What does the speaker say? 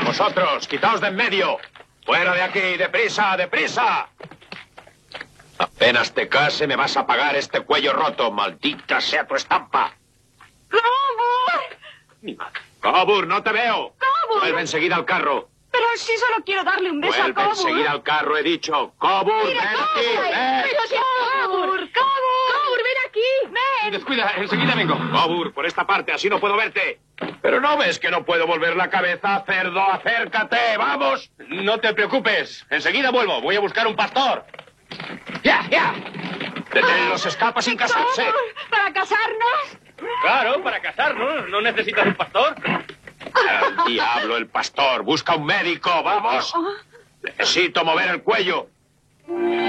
Vosotros, quitaos de en medio. ¡Fuera de aquí! ¡Deprisa, deprisa! Apenas te case me vas a pagar este cuello roto. ¡Maldita sea tu estampa! ¡Cobur! Mi madre. ¡Cobur, no te veo! ¡Cobur! Vuelve enseguida al carro. Pero si solo quiero darle un beso a Vuelve Cobur. enseguida al carro, he dicho. ¡Cobur, ven aquí! ¡Ven! ¡Pero si Cobur! ¡Cobur! ¡Cobur, ven aquí! ¡Ven! Descuida, enseguida vengo. Cobur, por esta parte, así no puedo verte. Pero no ves que no puedo volver la cabeza, cerdo, acércate, vamos. No te preocupes, enseguida vuelvo. Voy a buscar un pastor. ¡Ya, ya! Deténlos, escapa sin casarse. Cobur, ¿para casarnos? Claro, para casarnos. ¿No necesitas un pastor? ¡Al diablo el pastor! ¡Busca un médico, vamos! Necesito mover el cuello.